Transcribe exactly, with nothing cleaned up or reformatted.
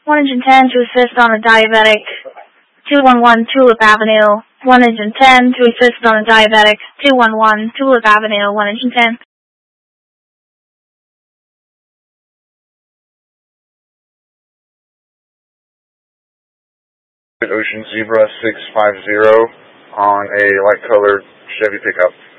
one ten to assist on a diabetic. two one one Tulip Avenue. one ten to assist on a diabetic. two one one Tulip Avenue. one ten. Ocean Zebra six five zero on a light colored Chevy pickup.